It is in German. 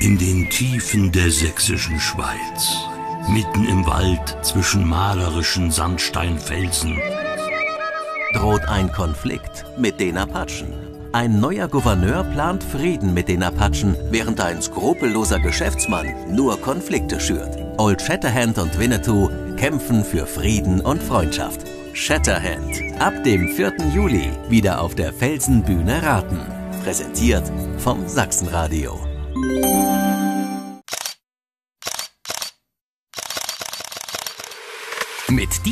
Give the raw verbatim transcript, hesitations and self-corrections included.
In den Tiefen der sächsischen Schweiz, mitten im Wald zwischen malerischen Sandsteinfelsen, droht ein Konflikt mit den Apachen. Ein neuer Gouverneur plant Frieden mit den Apachen, während ein skrupelloser Geschäftsmann nur Konflikte schürt. Old Shatterhand und Winnetou kämpfen für Frieden und Freundschaft. Shatterhand, ab dem vierten Juli wieder auf der Felsenbühne Raten. Präsentiert vom Sachsenradio. Mit